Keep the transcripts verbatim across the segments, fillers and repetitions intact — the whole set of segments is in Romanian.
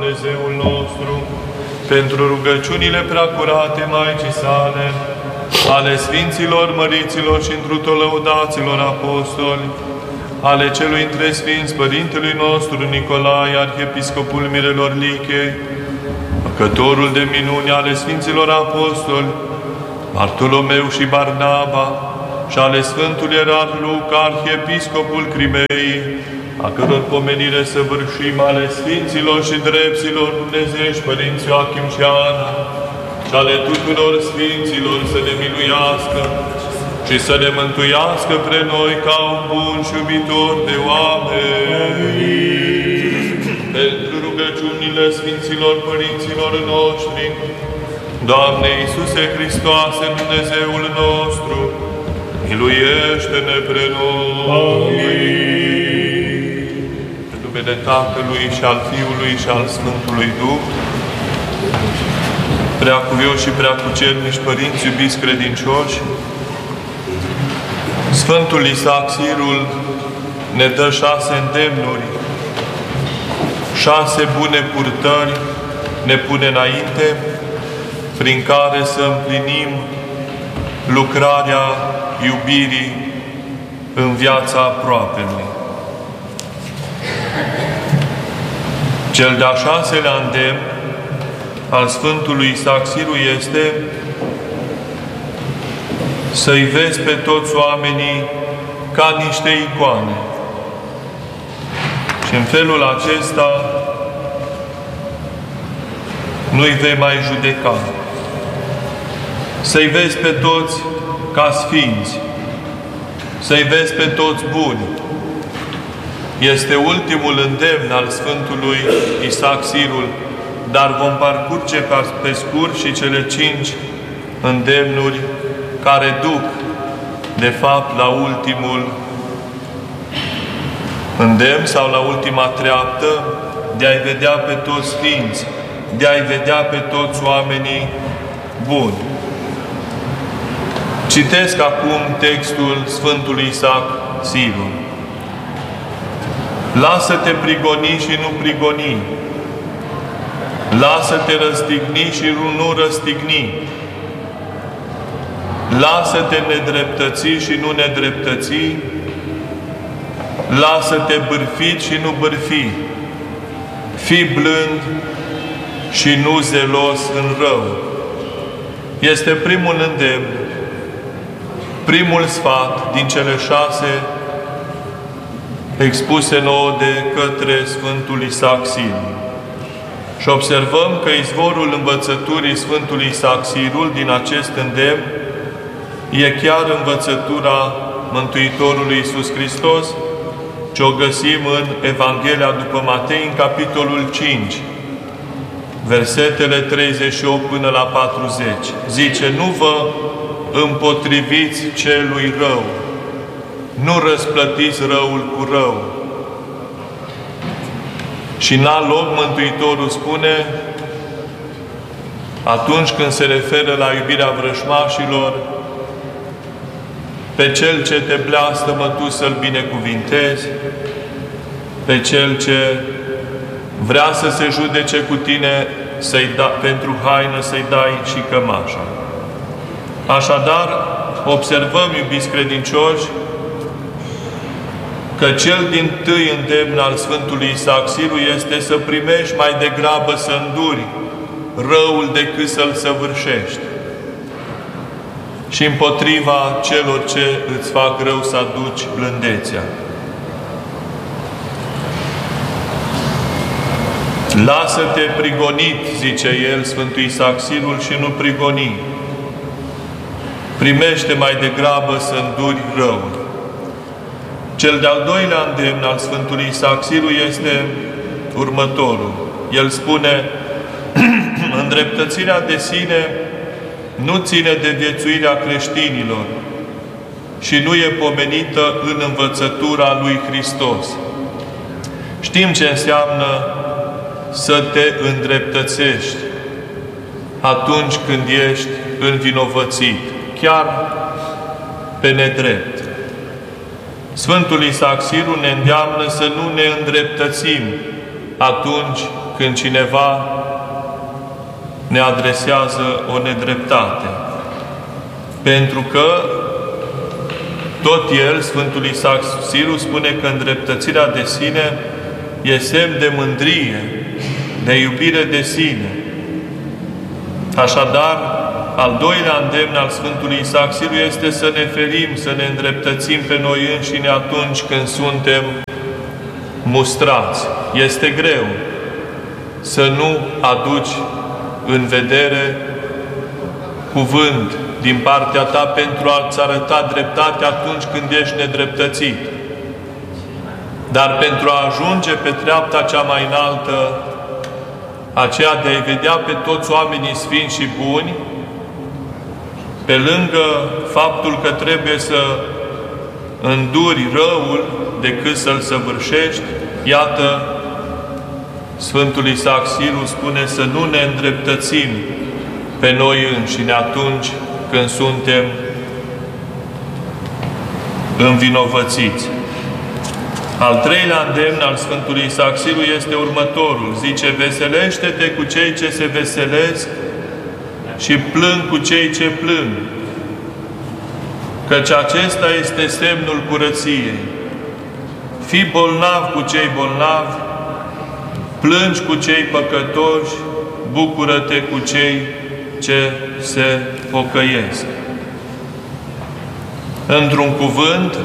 Dumnezeul nostru, pentru rugăciunile preacurate Maicii sale, ale Sfinților, Măriților și întru lăudaților apostoli, ale celui între Sfinți Părintelui nostru Nicolae, Arhiepiscopul Mirelor Lichei, făcătorul de minuni ale Sfinților Apostoli, Bartolomeu și Barnaba, și ale Sfântul Ierarh Luca, Arhiepiscopul Crimeii, a căror pomenire săvârșim, ale Sfinților și Drepților Dumnezeiești, Părinți Ioachim și Ana, și ale tuturor Sfinților să ne miluiască și să ne mântuiască pre noi ca un bun și iubitor de oameni. Pentru rugăciunile Sfinților Părinților noștri, Doamne Iisuse Hristoase, Dumnezeul nostru, miluiește-ne pre noi. Amin. În numele Tatălui și al Fiului și al Sfântului Duh, preacuvioși și preacucernici părinți, iubiți credincioși, Sfântul Isaac Sirul ne dă șase îndemnuri, șase bune purtări ne pune înainte, prin care să împlinim lucrarea iubirii în viața aproapelui. Cel de-a șaselea îndemn al Sfântului Isaac Sirul este să-i vezi pe toți oamenii ca niște icoane. Și în felul acesta nu-i vei mai judeca. Să-i vezi pe toți ca sfinți. Să-i vezi pe toți buni. Este ultimul îndemn al Sfântului Isaac Sirul, dar vom parcurge pe scurt și cele cinci îndemnuri care duc, de fapt, la ultimul îndemn sau la ultima treaptă de a-i vedea pe toți sfinți, de a-i vedea pe toți oamenii buni. Citesc acum textul Sfântului Isaac Sirul. Lasă-te prigoni și nu prigoni. Lasă-te răstigni și nu răstigni. Lasă-te nedreptăți și nu nedreptăți. Lasă-te bârfit și nu bârfi. Fii blând și nu zelos în rău. Este primul îndemn, primul sfat din cele șase expuse nouă de către Sfântul Isaac Sirul. Și observăm că izvorul învățăturii Sfântului Isaac Sirul din acest îndemn e chiar învățătura Mântuitorului Iisus Hristos, ce o găsim în Evanghelia după Matei, în capitolul cinci, versetele treizeci și opt până la patruzeci. Zice, nu vă împotriviți celui rău, nu răsplătiți răul cu rău. Și în alt loc Mântuitorul spune, atunci când se referă la iubirea vrășmașilor, pe cel ce te blastămă tu să-l binecuvintezi, pe cel ce vrea să se judece cu tine, să-i da, pentru haină să-i dai și cămașa. Așadar, observăm, iubiți credincioși, că cel din tâi îndemn al Sfântului Isaac Sirul este să primești mai degrabă să înduri răul decât să-l săvârșești. Și împotriva celor ce îți fac rău să aduci blândețea. Lasă-te prigonit, zice el, Sfântul Isaac Sirul, și nu prigoni. Primește mai degrabă să înduri răul. Cel de-al doilea îndemn al Sfântului Isaac Sirul este următorul. El spune, îndreptățirea de sine nu ține de viețuirea creștinilor și nu e pomenită în învățătura lui Hristos. Știm ce înseamnă să te îndreptățești atunci când ești învinovățit, chiar pe nedrept. Sfântul Isaac Sirul ne îndeamnă să nu ne îndreptățim atunci când cineva ne adresează o nedreptate. Pentru că tot el, Sfântul Isaac Siru, spune că îndreptățirea de sine e semn de mândrie, de iubire de sine. Așadar, al doilea îndemn al Sfântului Isaac Siru este să ne ferim, să ne îndreptățim pe noi înșine atunci când suntem mustrați. Este greu să nu aduci în vedere cuvânt din partea ta pentru a-ți arăta dreptate atunci când ești nedreptățit. Dar pentru a ajunge pe treapta cea mai înaltă, aceea de a-i vedea pe toți oamenii sfinți și buni, pe lângă faptul că trebuie să înduri răul decât să-l săvârșești, iată, Sfântul Isaac Siru spune să nu ne îndreptățim pe noi înșine atunci când suntem învinovățiți. Al treilea îndemn al Sfântului Isaac Siru este următorul. Zice, veselește-te cu cei ce se veselesc și plâng cu cei ce plâng, căci acesta este semnul curăției. Fii bolnav cu cei bolnavi, plângi cu cei păcătoși, bucură-te cu cei ce se pocăiesc. Într-un cuvânt,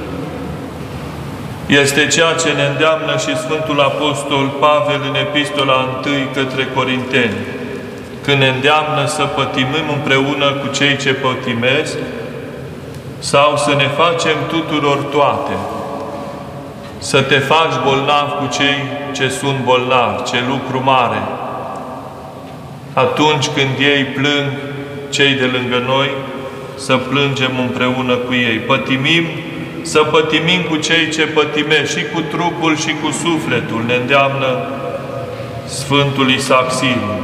este ceea ce ne îndeamnă și Sfântul Apostol Pavel în Epistola întâi către Corinteni, când ne îndeamnă să pătimim împreună cu cei ce pătimesc sau să ne facem tuturor toate. Să te faci bolnav cu cei ce sunt bolnavi, ce lucru mare. Atunci când ei plâng, cei de lângă noi, să plângem împreună cu ei. Pătimim, să pătimim cu cei ce pătimesc, și cu trupul și cu sufletul, ne îndeamnă Sfântul Isaac Siru.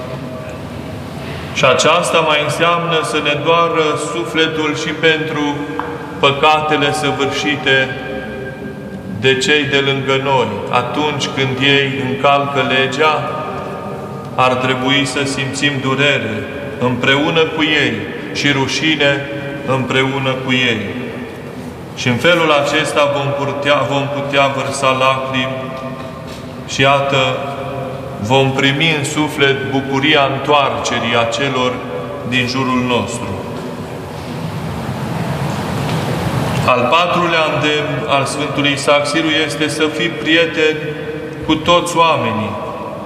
Și aceasta mai înseamnă să ne doară sufletul și pentru păcatele săvârșite de cei de lângă noi. Atunci când ei încalcă legea, ar trebui să simțim durere împreună cu ei și rușine împreună cu ei. Și în felul acesta vom putea, vom putea vărsa lacrimi și iată, vom primi în suflet bucuria întoarcerii a celor din jurul nostru. Al patrulea îndemn al Sfântului Isaac Siru este să fii prieten cu toți oamenii.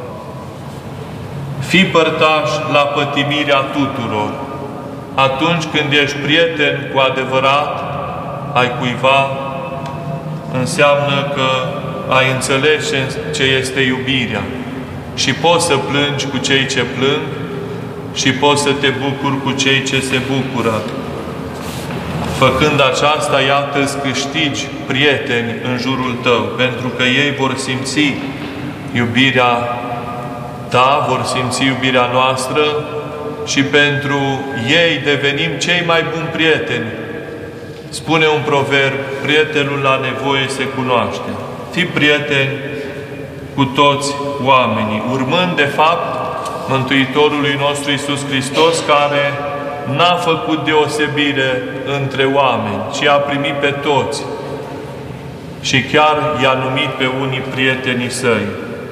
Fii părtaș la pătimirea tuturor. Atunci când ești prieten cu adevărat ai cuiva, înseamnă că ai înțelege ce este iubirea. Și poți să plângi cu cei ce plâng și poți să te bucuri cu cei ce se bucură. Făcând aceasta, iată, îți câștigi prieteni în jurul tău, pentru că ei vor simți iubirea ta, vor simți iubirea noastră și pentru ei devenim cei mai buni prieteni. Spune un proverb, prietenul la nevoie se cunoaște. Fii prieten cu toți oamenii, urmând de fapt Mântuitorului nostru Iisus Hristos, care n-a făcut deosebire între oameni, ci a primit pe toți și chiar i-a numit pe unii prietenii săi.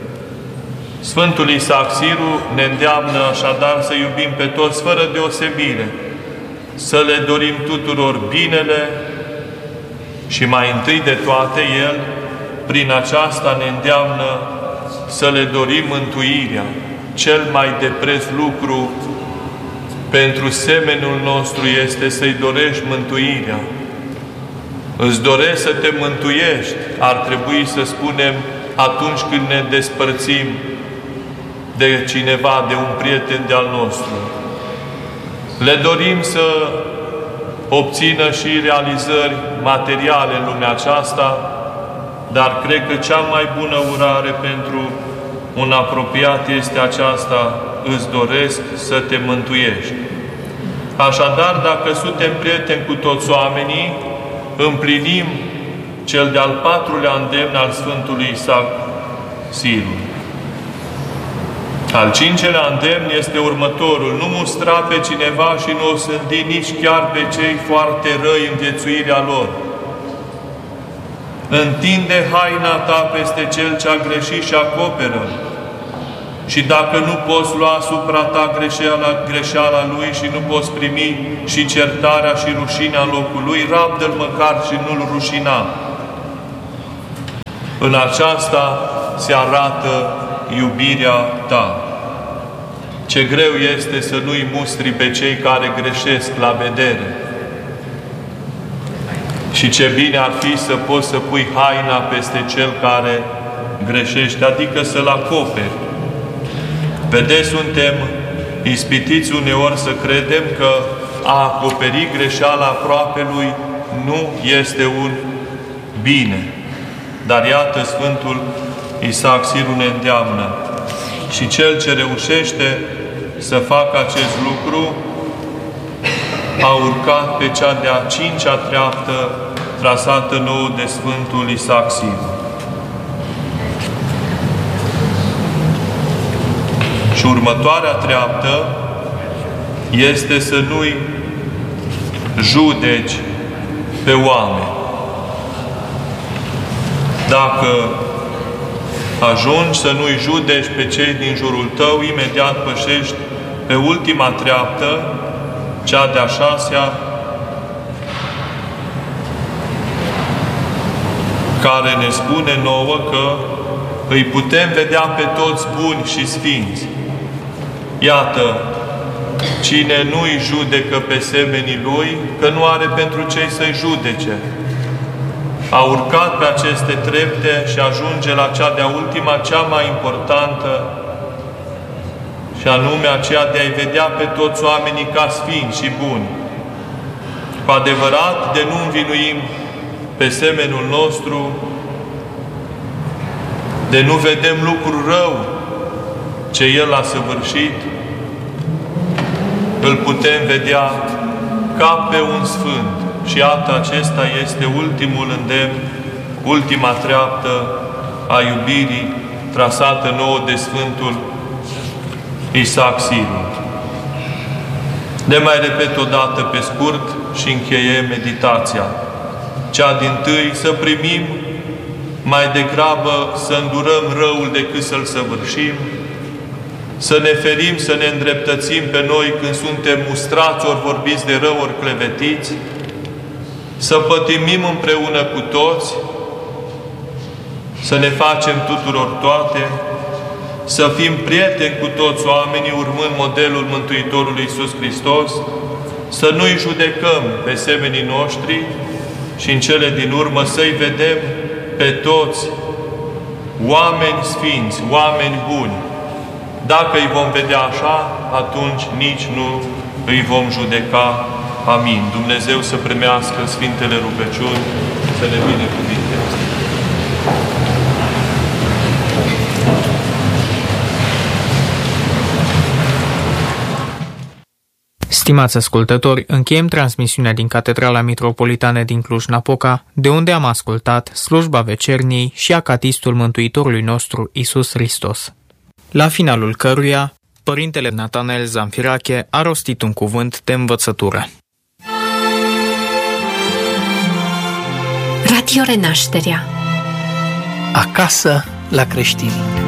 Sfântul Isaac Siru ne îndeamnă așadar să iubim pe toți fără deosebire, să le dorim tuturor binele și mai întâi de toate El, prin aceasta ne îndeamnă să le dorim mântuirea. Cel mai de preț lucru pentru semenul nostru este să-i dorești mântuirea. Îți doresc să te mântuiești, ar trebui să spunem atunci când ne despărțim de cineva, de un prieten de-al nostru. Le dorim să obțină și realizări materiale în lumea aceasta, dar cred că cea mai bună urare pentru un apropiat este aceasta: îți doresc să te mântuiești. Așadar, dacă suntem prieteni cu toți oamenii, împlinim cel de-al patrulea îndemn al Sfântului Isaac Siru. Al cincelea îndemn este următorul: nu mustra pe cineva și nu o sândi nici chiar pe cei foarte răi în viețuirea lor. Întinde haina ta peste cel ce a greșit și acoperă. Și dacă nu poți lua asupra ta greșeala, greșeala lui și nu poți primi și certarea și rușinea în locul lui, rabdă-l măcar și nu-l rușina. În aceasta se arată iubirea ta. Ce greu este să nu-i mustri pe cei care greșesc la vedere. Și ce bine ar fi să poți să pui haina peste cel care greșește, adică să-l acoperi. Vedeți, suntem ispitiți uneori să credem că a acoperi greșeala aproapelui nu este un bine. Dar iată, Sfântul Isaac Siru ne îndeamnă. Și cel ce reușește să facă acest lucru a urcat pe cea de-a cincea treaptă trasată nouă de Sfântul Isaac Siru. Și următoarea treaptă este să nu-i judeci pe oameni. Dacă ajungi să nu-i judeci pe cei din jurul tău, imediat pășești pe ultima treaptă, cea de-a șasea, care ne spune nouă că îi putem vedea pe toți buni și sfinți. Iată, cine nu-i judecă pe semenii lui, că nu are pentru cei să-i judece. A urcat pe aceste trepte și ajunge la cea de-a ultima, cea mai importantă, și anume aceea de a-i vedea pe toți oamenii ca sfinți și buni. Cu adevărat, de nu învinuim pe semenul nostru, de nu vedem lucru rău ce el a săvârșit, îl putem vedea ca pe un sfânt. Și iată, acesta este ultimul îndemn, ultima treaptă a iubirii trasată nouă de Sfântul Isaac Siru. Ne mai repet o dată pe scurt și încheiem meditația. Cea dintâi, să primim mai degrabă să îndurăm răul decât să-l săvârșim, să ne ferim, să ne îndreptățim pe noi când suntem mustrați, ori vorbiți de rău, ori clevetiți, să pătimim împreună cu toți, să ne facem tuturor toate, să fim prieteni cu toți oamenii, urmând modelul Mântuitorului Iisus Hristos, să nu-i judecăm pe semenii noștri și în cele din urmă să-i vedem pe toți oameni sfinți, oameni buni. Dacă îi vom vedea așa, atunci nici nu îi vom judeca. Amin. Dumnezeu să primească Sfintele rugăciuni, să ne binecuvinteze. Stimați ascultători, încheiem transmisiunea din Catedrala Mitropolitană din Cluj-Napoca, de unde am ascultat slujba vecerniei și acatistul Mântuitorului nostru Iisus Hristos, la finalul căruia Părintele Natanael Zamfirache a rostit un cuvânt de învățătură. Radio Renașterea. Acasă la creștini.